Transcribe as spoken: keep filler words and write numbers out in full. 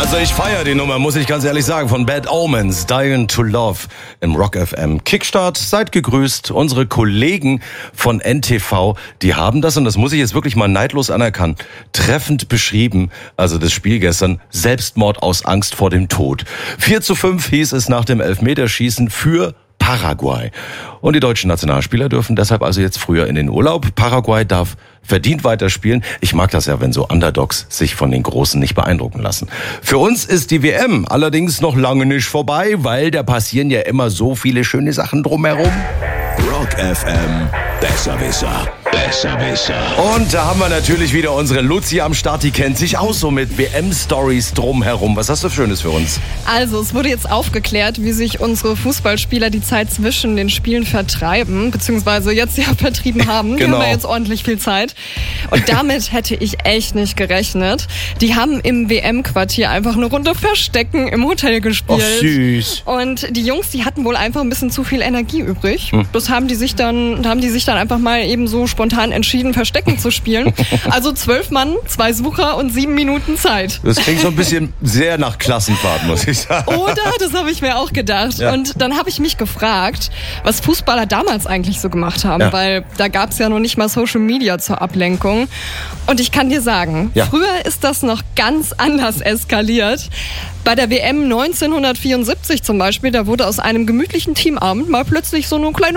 Also ich feiere die Nummer, muss ich ganz ehrlich sagen, von Bad Omens, Dying to Love im Rock F M. Kickstart, seid gegrüßt. Unsere Kollegen von N T V, die haben das, und das muss ich jetzt wirklich mal neidlos anerkennen, treffend beschrieben. Also das Spiel gestern, Selbstmord aus Angst vor dem Tod. vier zu fünf hieß es nach dem Elfmeterschießen für Paraguay. Und die deutschen Nationalspieler dürfen deshalb also jetzt früher in den Urlaub. Paraguay darf verdient weiterspielen. Ich mag das ja, wenn so Underdogs sich von den Großen nicht beeindrucken lassen. Für uns ist die W M allerdings noch lange nicht vorbei, weil da passieren ja immer so viele schöne Sachen drumherum. Rock F M, Besserwisser, Besserwisser. Und da haben wir natürlich wieder unsere Luzi am Start, die kennt sich aus so mit W M-Stories drumherum. Was hast du Schönes für uns? Also, es wurde jetzt aufgeklärt, wie sich unsere Fußballspieler die Zeit zwischen den Spielen vertreiben, beziehungsweise jetzt ja vertrieben haben. Genau. Die haben ja jetzt ordentlich viel Zeit. Und damit hätte ich echt nicht gerechnet. Die haben im W M-Quartier einfach eine Runde Verstecken im Hotel gespielt. Ach, süß. Und die Jungs, die hatten wohl einfach ein bisschen zu viel Energie übrig. Hm. Das haben die sich dann, haben die sich dann einfach mal eben so spontan entschieden, Verstecken zu spielen. Also zwölf Mann, zwei Sucher und sieben Minuten Zeit. Das klingt so ein bisschen sehr nach Klassenfahrt, muss ich sagen. Oder? Das habe ich mir auch gedacht. Ja. Und dann habe ich mich gefragt, was Fußballer damals eigentlich so gemacht haben, Ja. weil da gab es ja noch nicht mal Social Media zur Ablenkung. Und ich kann dir sagen, Ja. früher ist das noch ganz anders eskaliert. Bei der W M neunzehnhundertvierundsiebzig zum Beispiel, da wurde aus einem gemütlichen Teamabend mal plötzlich so eine kleine